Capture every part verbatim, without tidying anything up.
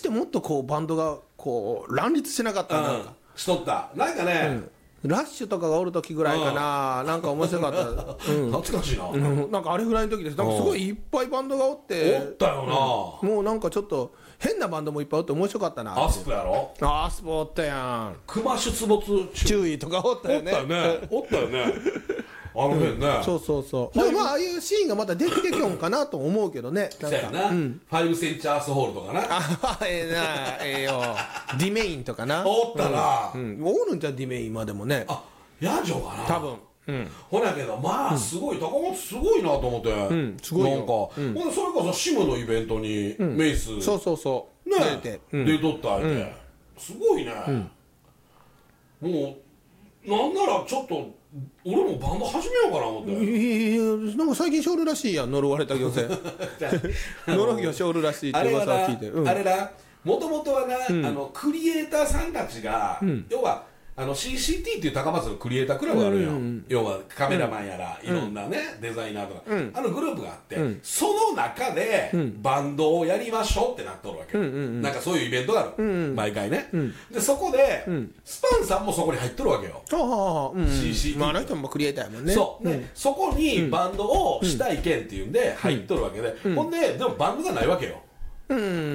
ってもっとこうバンドがこう乱立してなかったなんか、 しとったなんかね、 うん、ラッシュとかがおる時ぐらいかな、なんか面白かった、 うん、懐かしいな、 うん、なんかあれぐらいの時です。なんかすごいいっぱいバンドがおっておったよな、 うん、もうなんかちょっと変なバンドもいっぱいおって面白かったな。 アスプやろ、 アスプおったやん、 熊出没注意とかおったよね、 おったよねおったよねあの辺ね、うん、 そうそうそう、でもまあああいうシーンがまたできてきょんかなと思うけどね、 なんかそうやな、うん、ファイブセンチアースホールとかな、 あええなええよディメインとかな、 おったな、 うんうん、おるんじゃんディメインまでもね、 あヤジョかな多分、うん、 ほらけどまあすごい、うん、高松すごいなと思って、うん、 すごいよなんか、うん、ほんでそれこそシムのイベントにメイス、うん、 そうそうそうね出て、 うん、出とったあれ、うん、すごいね、うん、もうなんならちょっと俺もバンド始めようかな思って、 いやなんか最近ショールらしいやん、呪われた漁船呪ぎをショールらしいって噂を聞いて、 あれなもともとはな、うん、あのクリエイターさんたちが、うん、要はあの シーシーティー っていう高松のクリエイタークラブがあるよ、うんうん、要はカメラマンやら、うん、いろんなねデザイナーとか、うん、あのグループがあって、うん、その中で、うん、バンドをやりましょうってなっとるわけ、うんうんうん、なんかそういうイベントがある、うんうん、毎回ね、うん、でそこで、うん、スパンさんもそこに入っとるわけよ、 はあはあ、うん、 シーシーティー、 まあ、あの人もクリエイターやもんね、 そうで、うん、そこにバンドをしたいけんっていうんで入っとるわけで、うん、ほんででもバンドがないわけよ、うん、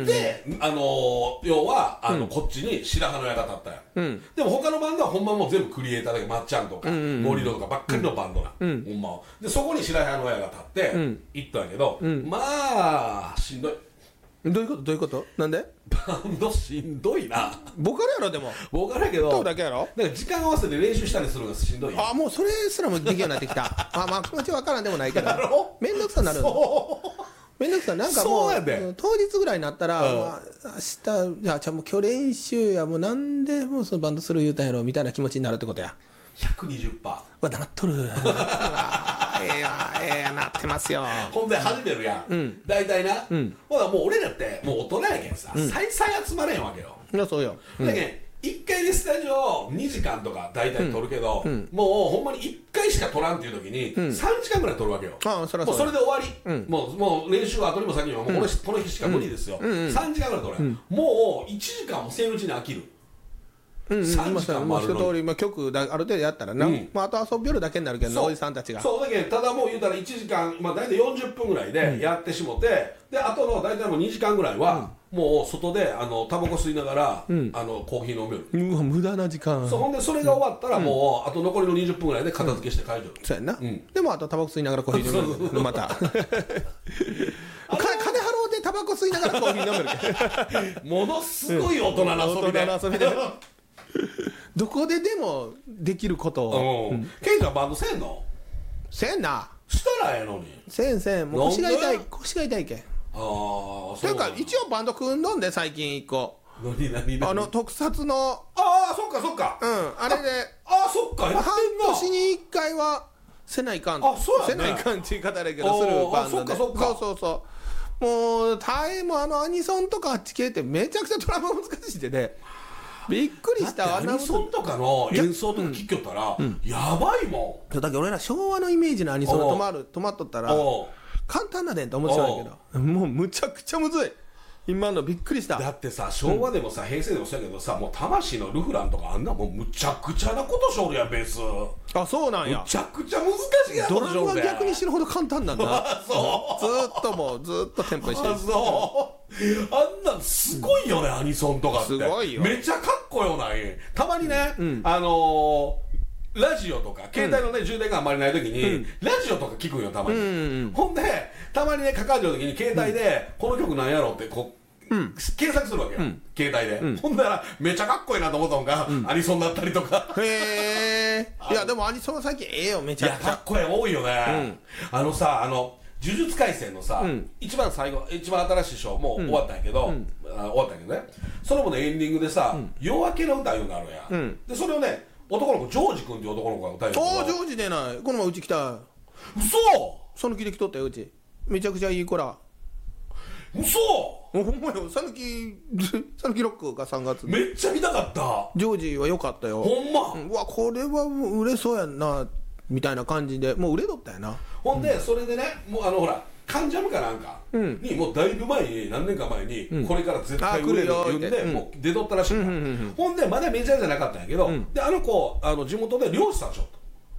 で、あのー、要はあの、うん、こっちに白羽の矢が立ったよ、うん、でも他のバンドはほんまもう全部クリエイターだけまっちゃんとか、うんうん、モリロとかばっかりのバンドな、うん、ほんまはでそこに白羽の矢が立って、うん、行ったんやけど、うん、まあしんどい。 どういうことどういうことなんでバンドしんどいな。 ボカルやろでもボカルやけどどうだけやろだから時間合わせて練習したりするのがしんどい。 あもうそれすらもできるようになってきたあまあ気持ちわからんでもないけどめんどくさになるめんどくさいなんかもう当日ぐらいになったら、うんまあ、明日じゃあじゃあもう今日練習やもうなんでもうそのバンドする言うたんやろみたいな気持ちになるってことや。 ひゃくにじゅっパーセントわなっとるええやええやなってますよ。 ほんで始めるやん、うん、大体な、うん、ほらもう俺らってもう大人やけんさ、うん、再々集まれんわけよ。 いやそうよ、 うん、だけんいっかいでスタジオにじかんとか大体撮るけど、うん、もうほんまにいっかいしか撮らんっていう時に、うん、さんじかんぐらい撮るわけよ。ああそらそうもうそれで終わり、うん、もうもう練習は後にも先にももうこの、うん、この日しか無理ですよ、うんうん、さんじかんぐらい撮れ、うん、もういちじかんもせんうちに飽きる。 うんうん、さんじかんもあるのに一通り、まあ、曲だある程度やったらな、うんまあ、あと遊びよるだけになるけどなおじさんたちがそうだけどただもう言うたらいちじかん、まあ、大体よんじゅっぷんぐらいでやってしもて、うん、であとの大体もうにじかんぐらいは、うん、もう外であのタバコ吸いながら、うん、あのコーヒー飲める。 うわ無駄な時間。 そうほんでそれが終わったらもう、うん、あと残りのにじゅっぷんぐらいで片付けして帰る、うん、 そうやんな、うん、でもあとタバコ吸いながらコーヒー飲めるまた金払うてタバコ吸いながらコーヒー飲めるものすごい大人な遊びで、うん、大人な遊びでどこででもできることを、 うん、ケンちゃんバンドせんの？ せんなしたらええのにせんせんもう腰が痛い腰が痛いけん。ああそうか一応バンド組んどんで最近いっこ何何何あの特撮のああそっかそっかうんあれでああそっかやってんな半年にいっかいはせないかんあそうやねせないかんって言い方だけどするバンドであそっかそっかそうそうそうもう大変もあのアニソンとかあっち系ってめちゃくちゃドラマ難しいでねびっくりしたアニソンとかの演奏とか聴きよったら、うん、やばいもん。 だけど俺ら昭和のイメージのアニソン止まる止まっとったら簡単なでんと思ってたんやけどもうむちゃくちゃむずい今のびっくりした。 だってさ昭和でもさ、うん、平成でもそうやけどさもう魂のルフランとかあんなもうむちゃくちゃなことしょるやんベース。あそうなんやむちゃくちゃ難しいやん。 ドラムは逆に死ぬほど簡単なんだそうずっともうずっとテンポ一緒にあそうあんなんすごいよね、うん、アニソンとかってすごいよめっちゃかっこよないたまにね、うん、あのー、ラジオとか携帯のね、うん、充電があんまりない時に、うん、ラジオとか聞くんよたまに、うんうん、ほんでたまにねかかる時に携帯で、うん、この曲なんやろってこう、うん、検索するわけよ、うん、携帯で、うん、ほんだらめっちゃかっこいいなと思ったのが、うん、アニソンだったりとかへえいやでもアニソンは最近ええよめちゃくちゃいやかっこいい多いよね、うん、あのさあの呪術廻戦のさ、うん、一番最後一番新しいショーもう終わったんやけど、うん、あ終わったんやけどねそれもねエンディングでさ、うん、夜明けの歌いうのがあるや、うん、でそれをね男の子ジョージ君っていう男の子が歌うやん。 ああジョージでないこの前うち来た嘘その気で来とったようちめちゃくちゃいい子ら嘘ほんまよさぬきさぬきロックがさんがつめっちゃ見たかったジョージは良かったよほんま、 うん、うわこれはもう売れそうやんなみたいな感じでもう売れとったやなほんで、うん、それでねもうあのほら関ジャムかなんかにもうだいぶ前に何年か前にこれから絶対売れるって言うんでもう出とったらしいから、ほんでまだメジャーじゃなかったんやけど、であの子あの地元で漁師さんしょった、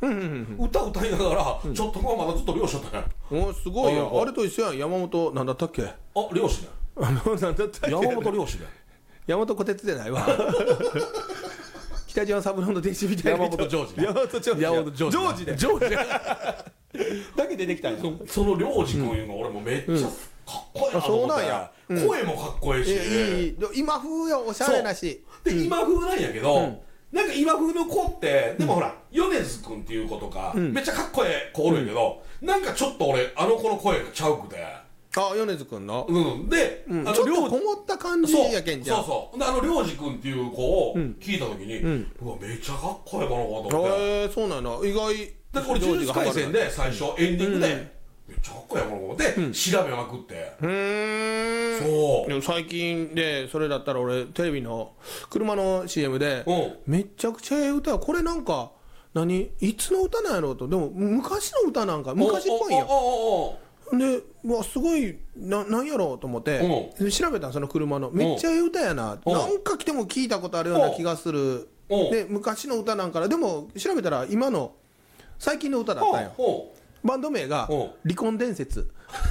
歌歌いながらちょっとまだずっと漁師しょったんや。 おすごいや、あれと一緒やん。山本なんだったっけ、 あ漁師だあのなんだったっけ、 山本漁師だ山本小鉄じゃないわ北島三郎の弟子みたいな山本ジョージ山本ジョージ山本ジョージでジョージだけ出てきたんや。 その良二君いうの俺もめっちゃかっこいいなと思って、 そうなんや、 声もかっこいいし、 いい今風やおしゃれなしで今風なんやけど、なんか今風の子ってでもほら米津君っていう子とかめっちゃかっこいい子おるんやけど、なんかちょっと俺あの子の声がちゃうくて、 あ米津君の、 うん、で、 うん、あのちょっとこもった感じやけんじゃん。 そうそうそうであの良二君っていう子を聞いた時に、うん、うわめっちゃかっこいいこの子と思って、 へえー、そうなんだ。意外でこれ呪術廻戦で最初エンディングで、うん、めっちゃかっこいいこの子で、うん、調べまくってうーんそうでも最近でそれだったら俺テレビの車の シーエム で、うん、めちゃくちゃええ歌やこれなんか何いつの歌なんやろうと、でも昔の歌なんか昔っぽいんやで、うわすごい な, なんやろうと思って、うん、調べたその車のめっちゃええ歌やな、うん、なんか来ても聞いたことあるような気がする、うん、で昔の歌なんからでも調べたら今の最近の歌だったんよ。バンド名が離婚伝説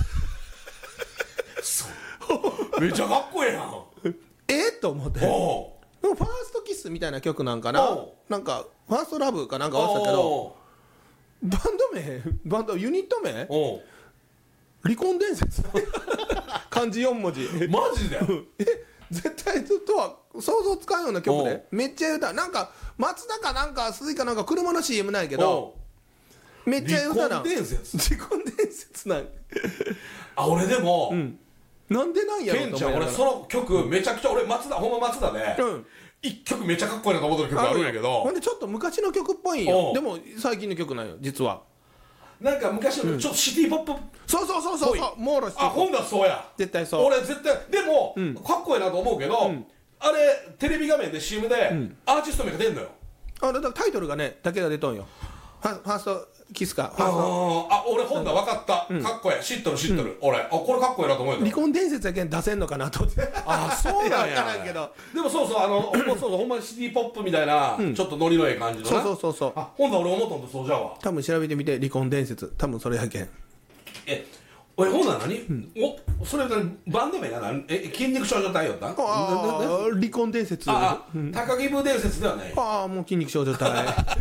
そうめっちゃかっこええやんえっと思ってでもファーストキスみたいな曲なんかな、なんかファーストラブかなんか忘れたけどバンド名バンドユニット名離婚伝説漢字よん文字マジでえ絶対とは想像つかんような曲でめっちゃ歌なんか松田かなんか鈴木かなんか車の シーエム ないけどめっちゃ歌な離婚伝説離婚伝説なんあ俺でも、うん、 なんでなんやろケンちゃん俺その曲めちゃくちゃ俺松田ほんま松田で、うん、一曲めっちゃかっこいいなと思ってる曲あるんやけどほんでちょっと昔の曲っぽいんよでも最近の曲なんよ実はなんか昔のちょっとシティポップ、うん、 そうそうそうそうそうモーロシあ今度はそうや絶対そう俺絶対でも、うん、かっこいいなと思うけど、うん、あれテレビ画面で シーエム で、うん、アーティスト名が出んのよあだからタイトルがねだけが出とんよファーストキスかファーストあ俺ほんだ分かった、うん、かっこええ知っとる知っとる、うん、俺あこれかっこええなと思うよ離婚伝説やけん出せんのかなと思ってあそうなんや分からんけどでもそうそうあのそうそうほんまにシティポップみたいな、うん、ちょっとノリのええ感じのなそうそうそうそうあほんだ俺思ったんとそうじゃわ多分調べてみて離婚伝説多分それやけんえおいほんなら何、うん、おそれバンド名が何え筋肉少女隊やったああ離婚伝説ああ、うん、高木部伝説ではないああもう筋肉少女隊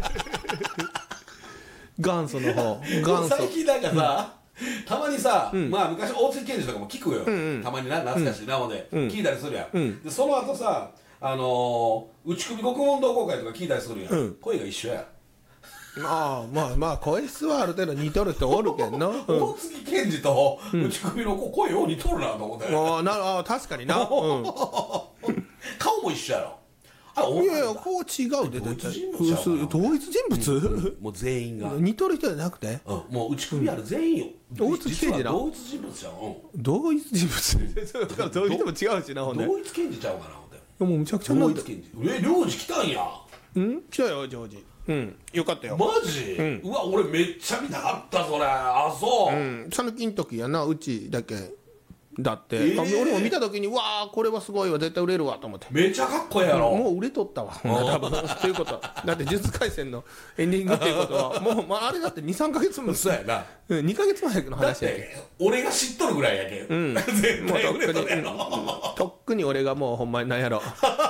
元祖の方元祖最近なんかさ、うん、たまにさ、うん、まあ昔大月健二とかも聞くよ、うんうん、たまにな懐かしいなので、うん、聞いたりするやん、うん、でその後さあのー、内首獄門同好会とか聞いたりするやん、うん、声が一緒やああまあまあ声質はある程度似とる人おるけんな、うん、 大月健二と内首の子声よう似とるなと思って、 うん、あなあ確かにな、うん、 顔も一緒やろあいやいやこう違うで同一人物同一人物、うん、 もう全員が似とる人じゃなくて、 うん、もう内首ある全員よ、 うん、同一健二な同一人物じゃん、うん、 同一人物同一人も違うしなほんで同一健二ちゃうかなほんでもうむちゃくちゃ同一健二え領事来たんやうん来たよジョージうんよかったよマジ、うん、うわ俺めっちゃ見たかったそれあそううん讃岐の時やなうちだけだって、えー、俺も見た時にわあこれはすごいわ絶対売れるわと思ってめちゃかっこいいやろ、 うん、もう売れとったわ多分ということだって呪術廻戦のエンディングっていうことはもう、まあ、あれだって にさんかげつもそうやな、 うん、にかげつまえの話やけん俺が知っとるぐらいやけん、うん、絶対売れとるやろ、うん、 とっくに俺がもうほんまになんやろ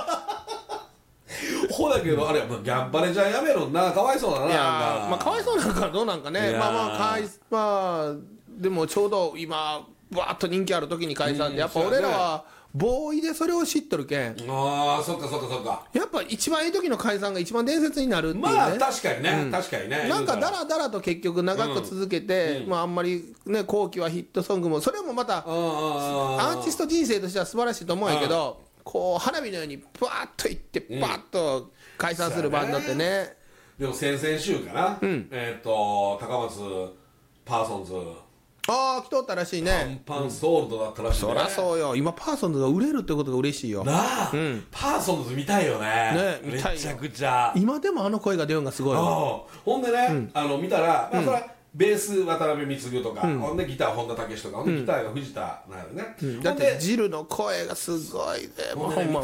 ほだけどあれギャンバレじゃやめろなかわいそうだな。いやまあかわいそうなんかどうなんかねまあまあかいまあでもちょうど今わーっと人気ある時に解散でやっぱ俺らはボーイでそれを知っとるけんああそっかそっかそっかやっぱ一番いい時の解散が一番伝説になるっていうねまあ確かにね、うん、確かにねなんかダラダラと結局長く続けて、うん、まああんまりね後期はヒットソングもそれもまたアーティスト人生としては素晴らしいと思うんやけどこう花火のようにバーッといってバーッと解散するバンドってね、 うん、でも先々週かな、うん、えっ、ー、と高松パーソンズああ来とったらしいねパンパンソールドだったらしいね、 うん、そりゃそうよ今パーソンズが売れるってことが嬉しいよなあ、うん、パーソンズ見たいよねね見たいめちゃくちゃ今でもあの声が出るのがすごいほんでね、うん、あの見たら、まあ、それはベース渡辺満とか、うん、ほんでギター本田武史とか、ほんでギターが藤田なんやね、 うん、だってジルの声がすごいね、もうほんま